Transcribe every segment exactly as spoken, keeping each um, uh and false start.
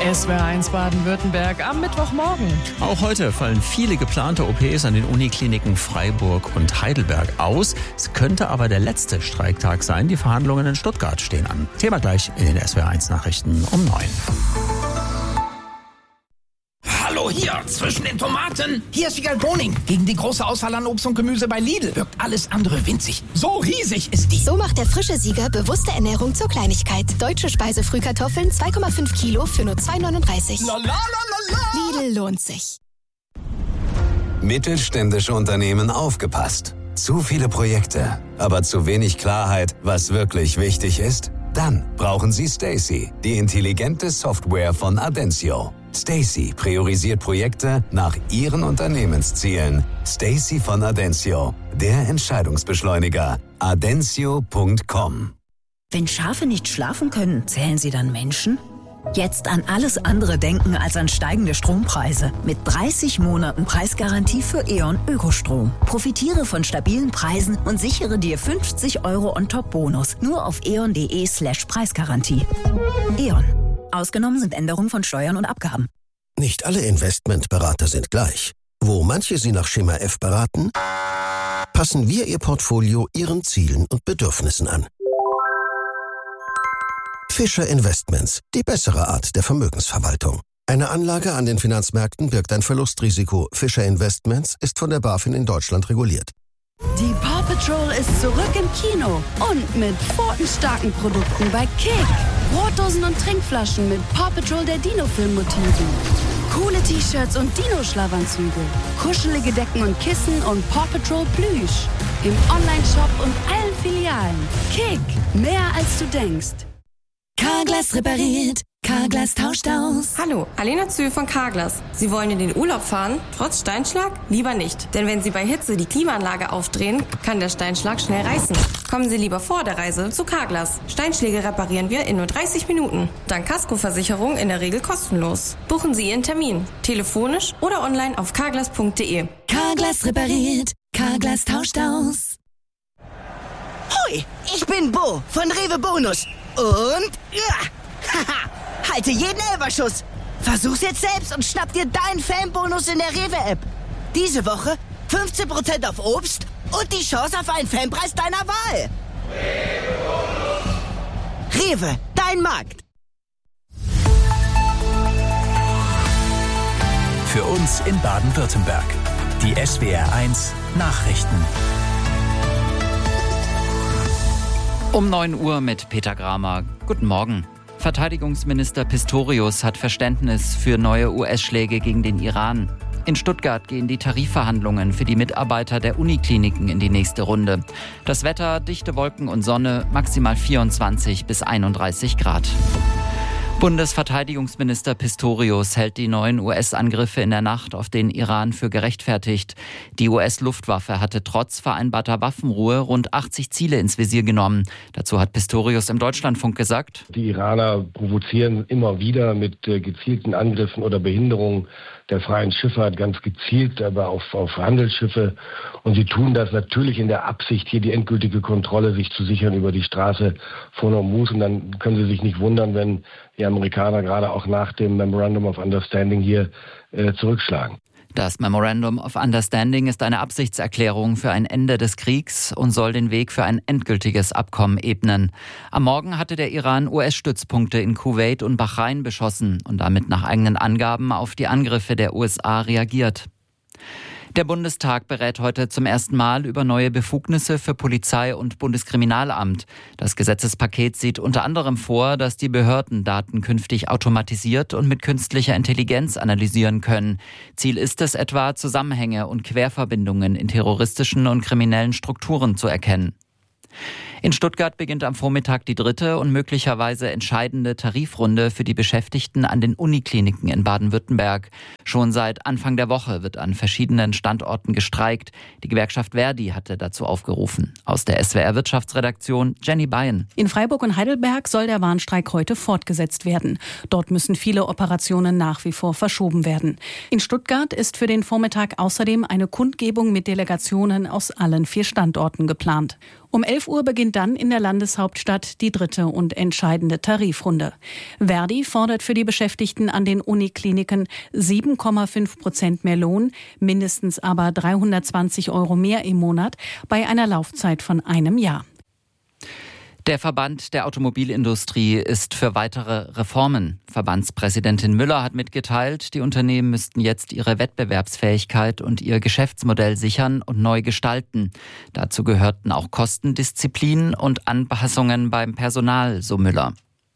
S W R eins Baden-Württemberg am Mittwochmorgen. Auch heute fallen viele geplante O Ps an den Unikliniken Freiburg und Heidelberg aus. Es könnte aber der letzte Streiktag sein. Die Verhandlungen in Stuttgart stehen an. Thema gleich in den S W R eins Nachrichten um neun. Hallo hier, zwischen den Tomaten. Hier ist Wiegald Boning. Gegen die große Auswahl an Obst und Gemüse bei Lidl wirkt alles andere winzig. So riesig ist die. So macht der frische Sieger bewusste Ernährung zur Kleinigkeit. Deutsche Speisefrühkartoffeln zwei Komma fünf Kilo für nur zwei neununddreißig. La, la, la, la, la. Lidl lohnt sich. Mittelständische Unternehmen aufgepasst. Zu viele Projekte, aber zu wenig Klarheit, was wirklich wichtig ist? Dann brauchen Sie Stacey, die intelligente Software von Adensio. Stacey priorisiert Projekte nach Ihren Unternehmenszielen. Stacey von Adensio, der Entscheidungsbeschleuniger. adensio punkt com. Wenn Schafe nicht schlafen können, zählen sie dann Menschen? Jetzt an alles andere denken als an steigende Strompreise. Mit dreißig Monaten Preisgarantie für E.ON Ökostrom. Profitiere von stabilen Preisen und sichere dir fünfzig Euro On-Top-Bonus. Nur auf eon.de slash Preisgarantie. E.ON. Ausgenommen sind Änderungen von Steuern und Abgaben. Nicht alle Investmentberater sind gleich. Wo manche Sie nach Schema F beraten, passen wir Ihr Portfolio Ihren Zielen und Bedürfnissen an. Fischer Investments, die bessere Art der Vermögensverwaltung. Eine Anlage an den Finanzmärkten birgt ein Verlustrisiko. Fischer Investments ist von der BaFin in Deutschland reguliert. Die Paw Patrol ist zurück im Kino und mit pfotenstarken Produkten bei Kick. Brotdosen und Trinkflaschen mit Paw Patrol der Dino-Film-Motiven. Coole T-Shirts und Dino-Schlafanzüge. Kuschelige Decken und Kissen und Paw Patrol Plüsch. Im Online-Shop und allen Filialen. Kick, mehr als du denkst. Carglass repariert, Carglass tauscht aus. Hallo, Alena Zühl von Carglass. Sie wollen in den Urlaub fahren, trotz Steinschlag? Lieber nicht, denn wenn Sie bei Hitze die Klimaanlage aufdrehen, kann der Steinschlag schnell reißen. Kommen Sie lieber vor der Reise zu Carglass. Steinschläge reparieren wir in nur dreißig Minuten. Dank Kaskoversicherung in der Regel kostenlos. Buchen Sie Ihren Termin, telefonisch oder online auf carglass punkt de. Carglass repariert, Carglass tauscht aus. Hoi, ich bin Bo von Rewe Bonus. Und, ja, haha, halte jeden Elberschuss. Versuch's jetzt selbst und schnapp dir deinen Fanbonus in der Rewe-App. Diese Woche fünfzehn Prozent auf Obst und die Chance auf einen Fanpreis deiner Wahl. Rewe, Rewe, dein Markt. Für uns in Baden-Württemberg. Die S W R eins Nachrichten. Um neun Uhr mit Peter Gramer. Guten Morgen. Verteidigungsminister Pistorius hat Verständnis für neue U S-Schläge gegen den Iran. In Stuttgart gehen die Tarifverhandlungen für die Mitarbeiter der Unikliniken in die nächste Runde. Das Wetter, dichte Wolken und Sonne, maximal vierundzwanzig bis einunddreißig Grad. Bundesverteidigungsminister Pistorius hält die neuen U S-Angriffe in der Nacht auf den Iran für gerechtfertigt. Die U S-Luftwaffe hatte trotz vereinbarter Waffenruhe rund achtzig Ziele ins Visier genommen. Dazu hat Pistorius im Deutschlandfunk gesagt: Die Iraner provozieren immer wieder mit äh, gezielten Angriffen oder Behinderungen der freien Schifffahrt, ganz gezielt, aber auf, auf Handelsschiffe. Und sie tun das natürlich in der Absicht, hier die endgültige Kontrolle sich zu sichern über die Straße von Hormuz. Und dann können Sie sich nicht wundern, wenn die Amerikaner gerade auch nach dem Memorandum of Understanding hier äh, zurückschlagen. Das Memorandum of Understanding ist eine Absichtserklärung für ein Ende des Kriegs und soll den Weg für ein endgültiges Abkommen ebnen. Am Morgen hatte der Iran U S-Stützpunkte in Kuwait und Bahrain beschossen und damit nach eigenen Angaben auf die Angriffe der U S A reagiert. Der Bundestag berät heute zum ersten Mal über neue Befugnisse für Polizei und Bundeskriminalamt. Das Gesetzespaket sieht unter anderem vor, dass die Behörden Daten künftig automatisiert und mit künstlicher Intelligenz analysieren können. Ziel ist es etwa, Zusammenhänge und Querverbindungen in terroristischen und kriminellen Strukturen zu erkennen. In Stuttgart beginnt am Vormittag die dritte und möglicherweise entscheidende Tarifrunde für die Beschäftigten an den Unikliniken in Baden-Württemberg. Schon seit Anfang der Woche wird an verschiedenen Standorten gestreikt. Die Gewerkschaft Verdi hatte dazu aufgerufen. Aus der S W R Wirtschaftsredaktion Jenny Bayen. In Freiburg und Heidelberg soll der Warnstreik heute fortgesetzt werden. Dort müssen viele Operationen nach wie vor verschoben werden. In Stuttgart ist für den Vormittag außerdem eine Kundgebung mit Delegationen aus allen vier Standorten geplant. Um elf Uhr beginnt dann in der Landeshauptstadt die dritte und entscheidende Tarifrunde. Verdi fordert für die Beschäftigten an den Unikliniken sieben Komma fünf Prozent mehr Lohn, mindestens aber dreihundertzwanzig Euro mehr im Monat bei einer Laufzeit von einem Jahr. Der Verband der Automobilindustrie ist für weitere Reformen. Verbandspräsidentin Müller hat mitgeteilt, die Unternehmen müssten jetzt ihre Wettbewerbsfähigkeit und ihr Geschäftsmodell sichern und neu gestalten. Dazu gehörten auch Kostendisziplin und Anpassungen beim Personal, so Müller.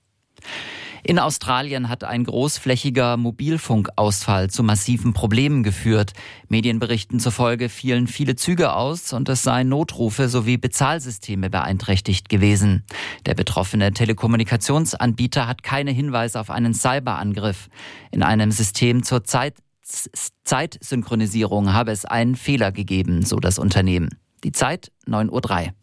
In Australien hat ein großflächiger Mobilfunkausfall zu massiven Problemen geführt. Medienberichten zufolge fielen viele Züge aus und es seien Notrufe sowie Bezahlsysteme beeinträchtigt gewesen. Der betroffene Telekommunikationsanbieter hat keine Hinweise auf einen Cyberangriff. In einem System zur Zeit, Zeitsynchronisierung habe es einen Fehler gegeben, so das Unternehmen. Die Zeit neun Uhr drei.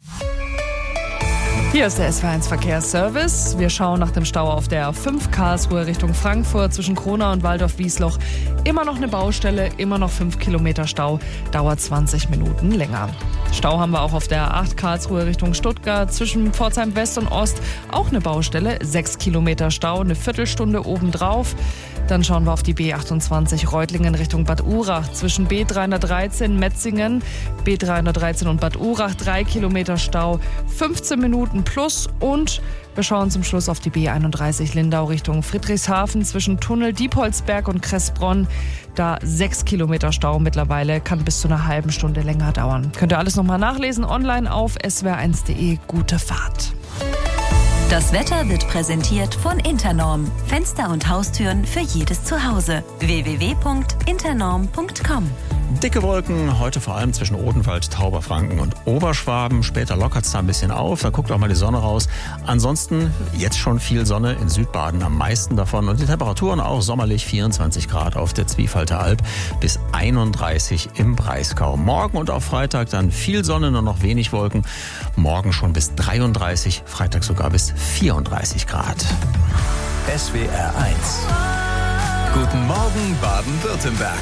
Hier ist der S W R eins Verkehrsservice. Wir schauen nach dem Stau auf der A fünf Karlsruhe Richtung Frankfurt zwischen Kronau und Waldorf-Wiesloch. Immer noch eine Baustelle, immer noch fünf Kilometer Stau, dauert zwanzig Minuten länger. Stau haben wir auch auf der A acht Karlsruhe Richtung Stuttgart zwischen Pforzheim West und Ost. Auch eine Baustelle, sechs Kilometer Stau, eine Viertelstunde obendrauf. Dann schauen wir auf die B achtundzwanzig Reutlingen Richtung Bad Urach zwischen B dreihundertdreizehn Metzingen, B dreihundertdreizehn und Bad Urach, drei Kilometer Stau, fünfzehn Minuten plus. Und wir schauen zum Schluss auf die B einunddreißig Lindau Richtung Friedrichshafen zwischen Tunnel Diepholzberg und Kressbronn. Da sechs Kilometer Stau mittlerweile, kann bis zu einer halben Stunde länger dauern. Könnt ihr alles nochmal nachlesen online auf s w r eins punkt de. Gute Fahrt. Das Wetter wird präsentiert von Internorm. Fenster und Haustüren für jedes Zuhause. w w w punkt internorm punkt com. Dicke Wolken, heute vor allem zwischen Odenwald, Tauberfranken und Oberschwaben. Später lockert es da ein bisschen auf, da guckt auch mal die Sonne raus. Ansonsten jetzt schon viel Sonne, in Südbaden am meisten davon. Und die Temperaturen auch sommerlich, vierundzwanzig Grad auf der Zwiefalter Alb bis einunddreißig im Breisgau. Morgen und auch Freitag dann viel Sonne, nur noch wenig Wolken. Morgen schon bis dreiunddreißig, Freitag sogar bis vierunddreißig Grad. S W R eins. Guten Morgen Baden-Württemberg.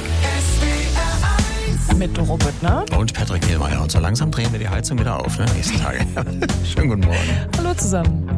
Mit Robert, ne? Und Patrick Niemeyer. Und so langsam drehen wir die Heizung wieder auf, ne? Nächsten Tage. Schönen guten Morgen. Hallo zusammen.